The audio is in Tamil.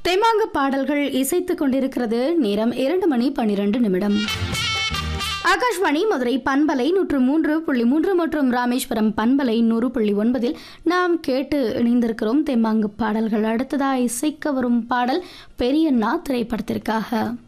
தெம்மாங்கு பாடல்கள் இசைத்துக் கொண்டிருக்கிறது. நேரம் 2:12 ஆகாஷ்வாணி மதுரை பண்பலை 103.3 மற்றும் ராமேஸ்வரம் பண்பலை 100.9 நாம் கேட்டு இணைந்திருக்கிறோம் தெம்மாங்கு பாடல்கள். அடுத்ததா இசைக்க வரும் பாடல் பெரியண்ணா திரைப்படத்திற்காக.